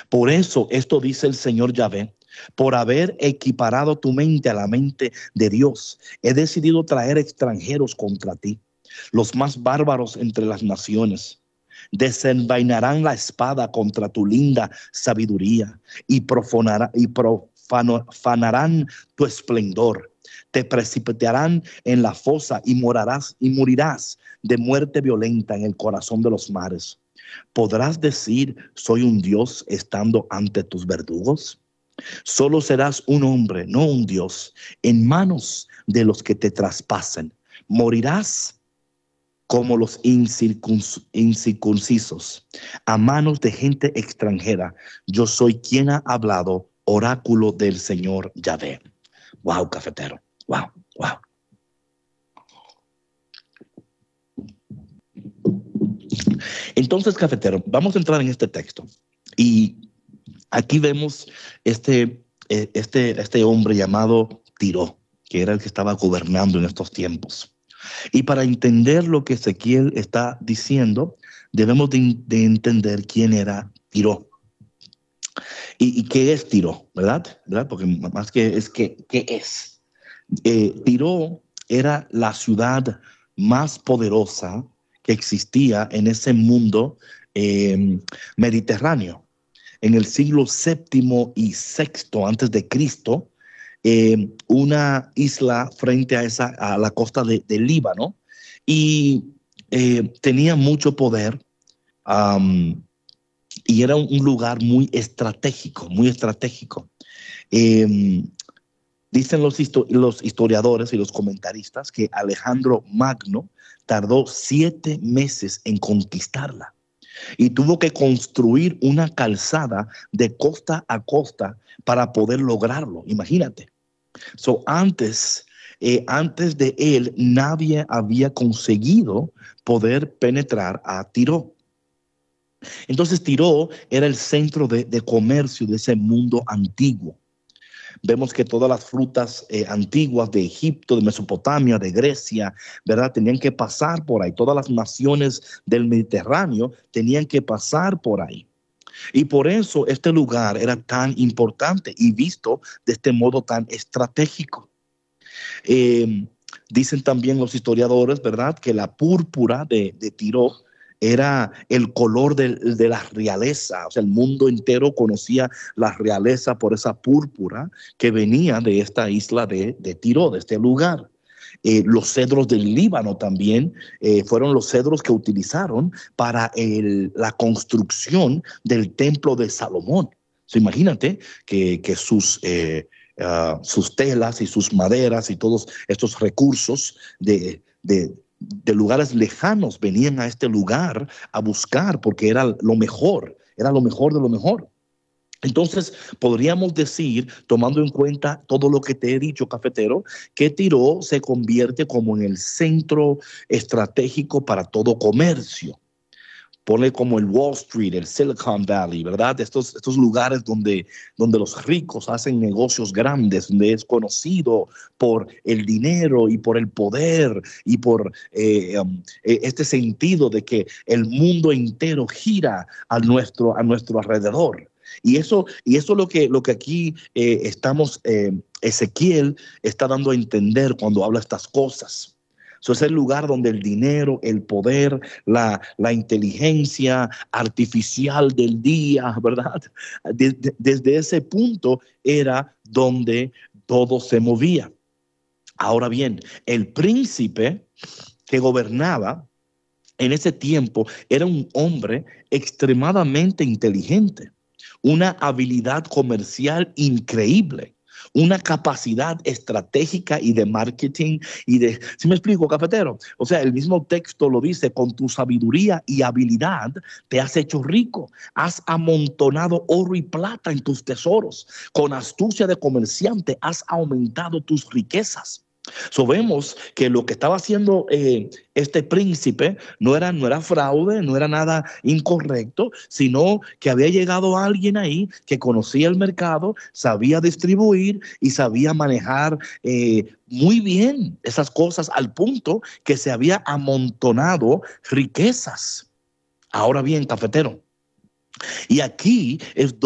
Por eso esto dice el Señor Yahvé: por haber equiparado tu mente a la mente de Dios, he decidido traer extranjeros contra ti, los más bárbaros entre las naciones. Desenvainarán la espada contra tu linda sabiduría y profanarán tu esplendor. Te precipitarán en la fosa y morirás de muerte violenta en el corazón de los mares. ¿Podrás decir soy un Dios estando ante tus verdugos? Solo serás un hombre, no un Dios, en manos de los que te traspasen. Morirás como los incircuncisos, a manos de gente extranjera. Yo soy quien ha hablado, oráculo del Señor Yahvé. Wow, cafetero. Wow, wow. Entonces, cafetero, vamos a entrar en este texto. Y aquí vemos este hombre llamado Tiro, que era el que estaba gobernando en estos tiempos. Y para entender lo que Ezequiel está diciendo, debemos de entender quién era Tiro. ¿Y qué es Tiro? ¿Verdad? Porque más que es ¿qué es? Tiro era la ciudad más poderosa que existía en ese mundo mediterráneo. En el siglo VII y VI antes de Cristo, una isla frente a la costa del Líbano, y tenía mucho poder, y era un lugar muy estratégico, muy estratégico. Dicen los historiadores y los comentaristas que Alejandro Magno tardó 7 meses en conquistarla y tuvo que construir una calzada de costa a costa para poder lograrlo. Imagínate. Antes de él, nadie había conseguido poder penetrar a Tiro. Entonces, Tiro era el centro de comercio de ese mundo antiguo. Vemos que todas las frutas antiguas de Egipto, de Mesopotamia, de Grecia, ¿verdad? Tenían que pasar por ahí. Todas las naciones del Mediterráneo tenían que pasar por ahí. Y por eso este lugar era tan importante y visto de este modo tan estratégico. Dicen también los historiadores, ¿verdad?, que la púrpura de Tiro era el color de la realeza. O sea, el mundo entero conocía la realeza por esa púrpura que venía de esta isla de Tiro, de este lugar. Los cedros del Líbano también fueron los cedros que utilizaron para la construcción del templo de Salomón. Imagínate que sus telas y sus maderas y todos estos recursos de lugares lejanos venían a este lugar a buscar, porque era lo mejor de lo mejor. Entonces, podríamos decir, tomando en cuenta todo lo que te he dicho, cafetero, que Tiro se convierte como en el centro estratégico para todo comercio. Ponle como el Wall Street, el Silicon Valley, ¿verdad? Estos lugares donde los ricos hacen negocios grandes, donde es conocido por el dinero y por el poder y por este sentido de que el mundo entero gira a nuestro alrededor. Y eso es lo que aquí Ezequiel está dando a entender cuando habla estas cosas. Es el lugar donde el dinero, el poder, la inteligencia artificial del día, ¿verdad? Desde ese punto era donde todo se movía. Ahora bien, el príncipe que gobernaba en ese tiempo era un hombre extremadamente inteligente, una habilidad comercial increíble, una capacidad estratégica y de marketing ¿sí me explico, cafetero? O sea, el mismo texto lo dice: con tu sabiduría y habilidad te has hecho rico, has amontonado oro y plata en tus tesoros, con astucia de comerciante has aumentado tus riquezas. Vemos que lo que estaba haciendo este príncipe no era fraude, no era nada incorrecto, sino que había llegado alguien ahí que conocía el mercado, sabía distribuir y sabía manejar muy bien esas cosas, al punto que se había amontonado riquezas. Ahora bien, cafetero, y aquí es